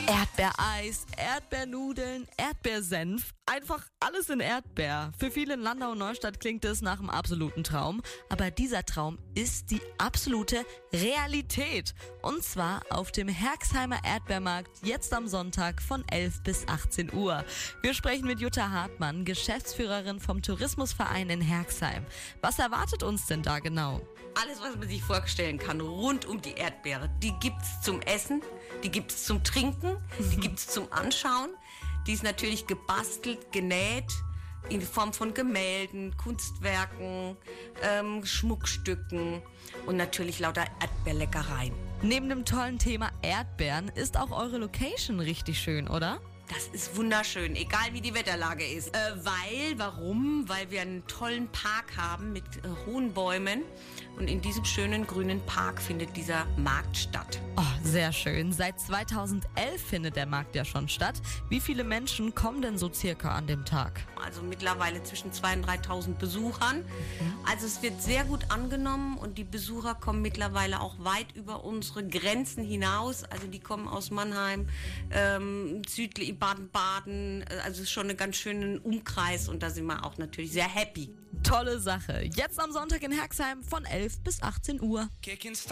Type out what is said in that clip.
Erdbeereis, Erdbeernudeln, Erdbeersenf, einfach alles in Erdbeer. Für viele in Landau und Neustadt klingt es nach einem absoluten Traum, aber dieser Traum ist die absolute Realität. Und zwar auf dem Herxheimer Erdbeermarkt jetzt am Sonntag von 11 bis 18 Uhr. Wir sprechen mit Jutta Hartmann, Geschäftsführerin vom Tourismusverein in Herxheim. Was erwartet uns denn da genau? Alles, was man sich vorstellen kann, rund um die Erdbeere. Die gibt's zum Essen, die gibt's zum Trinken, die gibt's zum Anschauen. Die ist natürlich gebastelt, genäht, in Form von Gemälden, Kunstwerken, Schmuckstücken und natürlich lauter Erdbeerleckereien. Neben dem tollen Thema Erdbeeren ist auch eure Location richtig schön, oder? Das ist wunderschön, egal wie die Wetterlage ist. Warum? Weil wir einen tollen Park haben mit hohen Bäumen. Und in diesem schönen grünen Park findet dieser Markt statt. Oh, sehr schön. Seit 2011 findet der Markt ja schon statt. Wie viele Menschen kommen denn so circa an dem Tag? Also mittlerweile zwischen 2.000 und 3.000 Besuchern. Also es wird sehr gut angenommen und die Besucher kommen mittlerweile auch weit über unsere Grenzen hinaus. Also die kommen aus Mannheim, südlich Baden-Baden. Also es ist schon einen ganz schönen Umkreis und da sind wir auch natürlich sehr happy. Tolle Sache. Jetzt am Sonntag in Herxheim von 11 bis 18 Uhr.